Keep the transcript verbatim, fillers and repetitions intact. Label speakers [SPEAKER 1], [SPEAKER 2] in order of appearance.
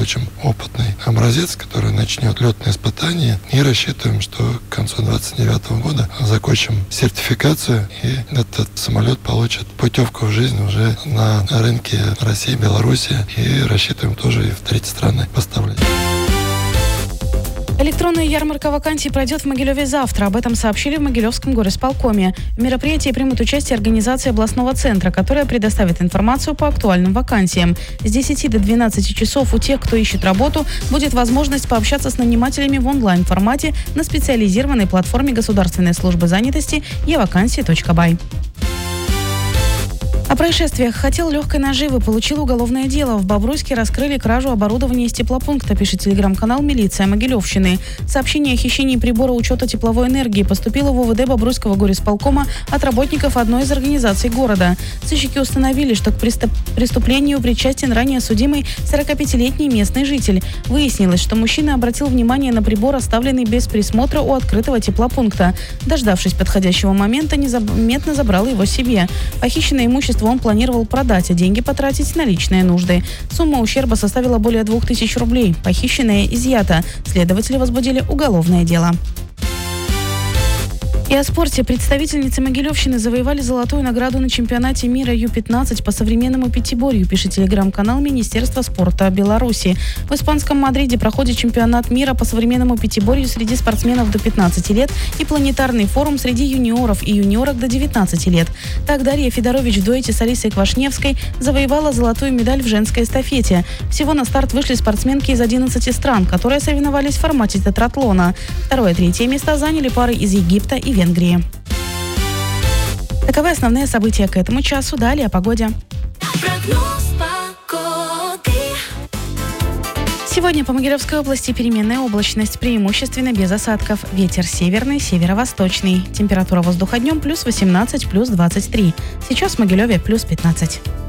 [SPEAKER 1] получим опытный образец, который начнет летное испытание, и рассчитываем, что к концу две тысячи двадцать девятого года закончим сертификацию, и этот самолет получит путевку в жизнь уже на рынке России, Беларуси, и рассчитываем тоже и в третьи страны поставлять.
[SPEAKER 2] Электронная ярмарка вакансий пройдет в Могилеве завтра. Об этом сообщили в Могилевском горисполкоме. В мероприятии примут участие организации областного центра, которая предоставит информацию по актуальным вакансиям. С десяти до двенадцати часов у тех, кто ищет работу, будет возможность пообщаться с нанимателями в онлайн-формате на специализированной платформе Государственной службы занятости е вакансии точка бай. О происшествиях. Хотел легкой наживы, получил уголовное дело. В Бобруйске раскрыли кражу оборудования из теплопункта, пишет телеграм-канал «Милиция Могилевщины». Сообщение о хищении прибора учета тепловой энергии поступило в ОВД Бобруйского горисполкома от работников одной из организаций города. Сыщики установили, что к преступлению причастен ранее судимый сорокапятилетний местный житель. Выяснилось, что мужчина обратил внимание на прибор, оставленный без присмотра у открытого теплопункта. Дождавшись подходящего момента, незаметно забрал его себе. Похищенное имущество он планировал продать, а деньги потратить на личные нужды. Сумма ущерба составила более двух тысяч рублей. Похищенное изъято. Следователи возбудили уголовное дело. И о спорте. Представительницы Могилевщины завоевали золотую награду на чемпионате мира ю пятнадцать по современному пятиборью, пишет телеграм-канал Министерства спорта Беларуси. В испанском Мадриде проходит чемпионат мира по современному пятиборью среди спортсменов до пятнадцати лет и планетарный форум среди юниоров и юниорок до девятнадцати лет. Так, Дарья Федорович в дуэте с Алисой Квашневской завоевала золотую медаль в женской эстафете. Всего на старт вышли спортсменки из одиннадцати стран, которые соревновались в формате тетратлона. Второе и третье места заняли пары из Египта и Венгрии. Таковы основные события к этому часу. Далее о погоде. Сегодня по Могилевской области переменная облачность, преимущественно без осадков. Ветер северный, северо-восточный. Температура воздуха днем плюс восемнадцать, плюс двадцать три. Сейчас в Могилеве плюс пятнадцать.